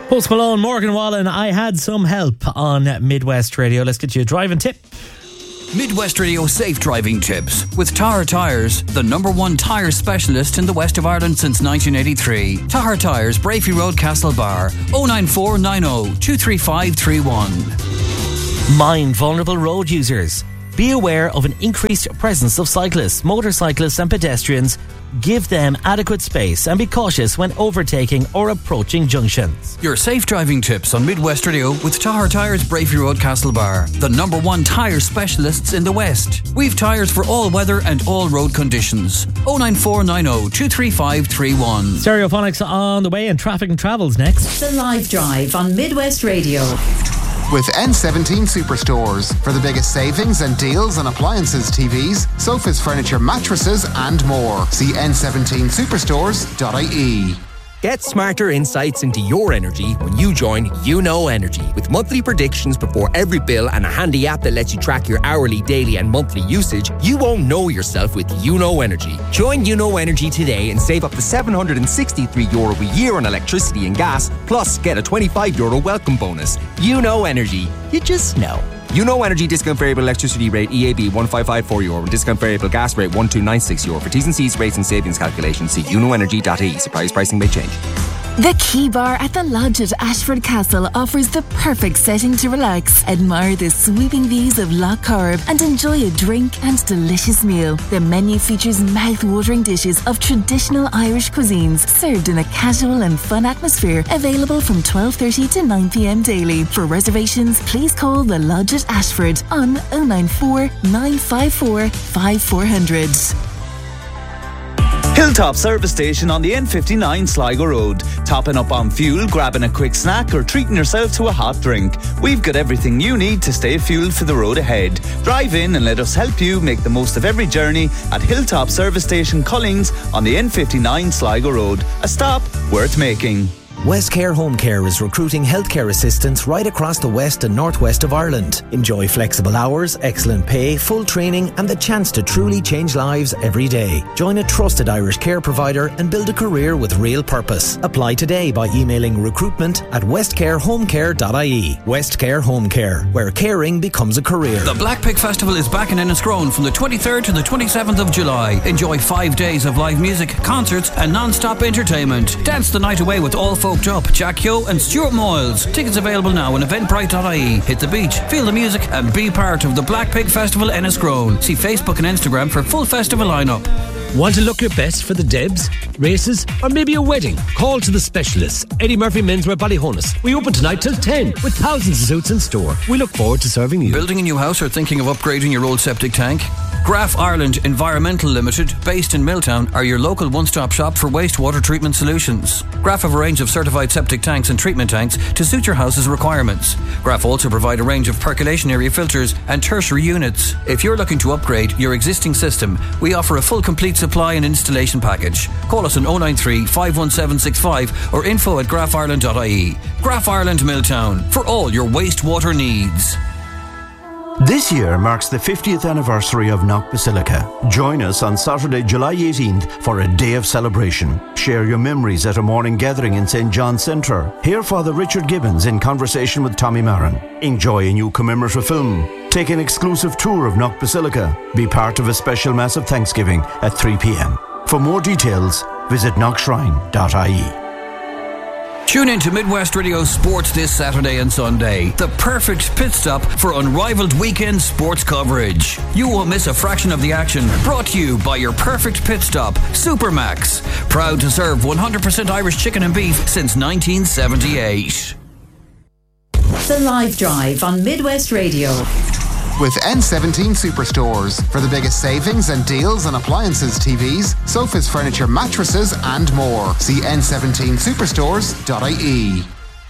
Post Malone, Morgan Wallen, I Had Some Help on Midwest Radio. Let's get you a driving tip. Midwest Radio Safe Driving Tips with Tahar Tyres, the #1 tyre specialist in the west of Ireland since 1983. Tahar Tyres, Brafey Road, Castlebar, 09490 23531. Mind vulnerable road users. Be aware of an increased presence of cyclists, motorcyclists and pedestrians. Give them adequate space and be cautious when overtaking or approaching junctions. Your safe driving tips on Midwest Radio with Tahar Tyres, Brafey Road, Castlebar, the #1 tyre specialists in the West. We've tyres for all weather and all road conditions. 09490 23531. Stereophonics on the way and Traffic and Travels next. The Live Drive on Midwest Radio. With N17 Superstores for the biggest savings and deals on appliances, TVs, sofas, furniture, mattresses and more. See n17superstores.ie. Get smarter insights into your energy when you join YouKnow Energy. With monthly predictions before every bill and a handy app that lets you track your hourly, daily and monthly usage, you won't know yourself with YouKnow Energy. Join YouKnow Energy today and save up to €763 a year on electricity and gas, plus get a €25 welcome bonus. YouKnow Energy. You just know. YouKnow Energy discount variable electricity rate EAB €1554 and discount variable gas rate €1296. For T's and C's rates and savings calculations, see youknowenergy.ie. Surprise pricing may change. The Key Bar at the Lodge at Ashford Castle offers the perfect setting to relax, admire the sweeping views of Lough Corrib and enjoy a drink and delicious meal. The menu features mouth-watering dishes of traditional Irish cuisines served in a casual and fun atmosphere, available from 12:30 to 9 p.m. daily. For reservations, please call the Lodge at Ashford on 094 954 5400. Hilltop Service Station on the N59 Sligo Road. Topping up on fuel, grabbing a quick snack or treating yourself to a hot drink. We've got everything you need to stay fueled for the road ahead. Drive in and let us help you make the most of every journey at Hilltop Service Station Collings on the N59 Sligo Road. A stop worth making. Westcare Home Care is recruiting healthcare assistants right across the west and northwest of Ireland. Enjoy flexible hours, excellent pay, full training and the chance to truly change lives every day. Join a trusted Irish care provider and build a career with real purpose. Apply today by emailing recruitment@westcarehomecare.ie. Westcare Home Care, where caring becomes a career. The Black Pig Festival is back in Enniscrone from the 23rd to the 27th of July. Enjoy 5 days of live music, concerts and non-stop entertainment. Dance the night away with all Folked Up, Jack Yo and Stuart Moyles. Tickets available now on eventbrite.ie. Hit the beach, feel the music and be part of the Black Pig Festival Enniscrone. See Facebook and Instagram for full festival lineup. Want to look your best for the Debs, races or maybe a wedding? Call to the specialists. Eddie Murphy Menswear Ballyhonus. We open tonight till 10 with thousands of suits in store. We look forward to serving you. Building a new house or thinking of upgrading your old septic tank? Graf Ireland Environmental Limited, based in Milltown, are your local one-stop shop for wastewater treatment solutions. Graf have a range of certified septic tanks and treatment tanks to suit your house's requirements. Graf also provide a range of percolation area filters and tertiary units. If you're looking to upgrade your existing system, we offer a full complete supply and installation package. Call us on 093 51765 or info@grafireland.ie. Graf Ireland Milltown, for all your wastewater needs. This year marks the 50th anniversary of Knock Basilica. Join us on Saturday, July 18th for a day of celebration. Share your memories at a morning gathering in St. John's Centre. Hear Father Richard Gibbons in conversation with Tommy Marin. Enjoy a new commemorative film. Take an exclusive tour of Knock Basilica. Be part of a special Mass of Thanksgiving at 3 p.m. For more details, visit knockshrine.ie. Tune in to Midwest Radio Sports this Saturday and Sunday. The perfect pit stop for unrivaled weekend sports coverage. You won't miss a fraction of the action. Brought to you by your perfect pit stop, Supermax. Proud to serve 100% Irish chicken and beef since 1978. The Live Drive on Midwest Radio. With N17 Superstores for the biggest savings and deals on appliances, TVs, sofas, furniture, mattresses and more. See n17superstores.ie.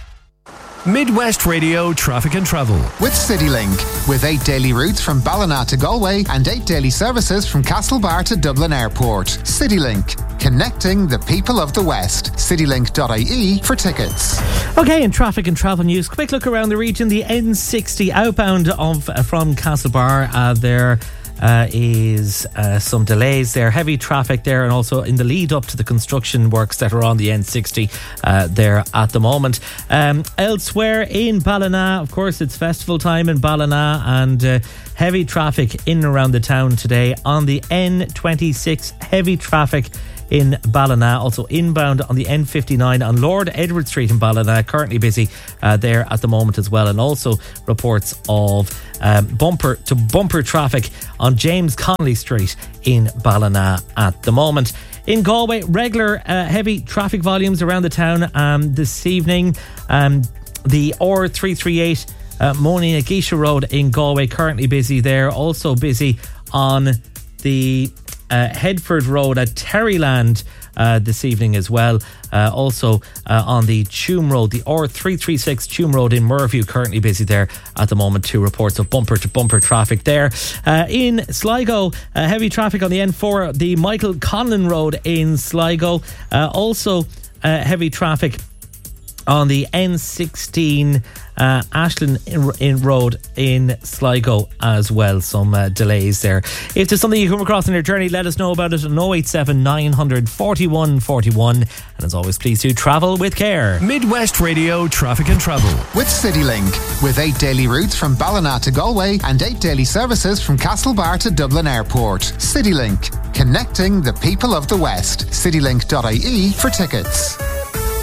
Midwest Radio Traffic and Travel. With CityLink. With 8 daily routes from Ballina to Galway and 8 daily services from Castlebar to Dublin Airport. CityLink. Connecting the people of the West. Citylink.ie for tickets. Okay, in traffic and travel news, quick look around the region. The N60 outbound from Castlebar, there is some delays there, heavy traffic there, and also in the lead up to the construction works that are on the N60 there at the moment. Elsewhere in Ballina, of course, it's festival time in Ballina, and heavy traffic in and around the town today on the N26. Heavy traffic in Ballina, also inbound on the N59 on Lord Edward Street in Ballina, currently busy there at the moment as well, and also reports of bumper to bumper traffic on James Connolly Street in Ballina at the moment. In Galway, regular heavy traffic volumes around the town this evening. The R338 Mona Geisha Road in Galway, currently busy there. Also busy on the Headford Road at Terryland this evening as well. Also on the Tuam Road, the R336 Tuam Road in Murview, currently busy there at the moment. 2 reports of bumper to bumper traffic there. In Sligo, heavy traffic on the N4, the Michael Conlon Road in Sligo. Also heavy traffic on the N16 Ashland Road in Sligo as well. Some delays there. If there's something you come across on your journey, let us know about it on 087 900 41 41. And as always, please do travel with care. Midwest Radio Traffic and Travel with CityLink, with 8 daily routes from Ballina to Galway and 8 daily services from Castlebar to Dublin Airport. CityLink, connecting the people of the West. CityLink.ie for tickets.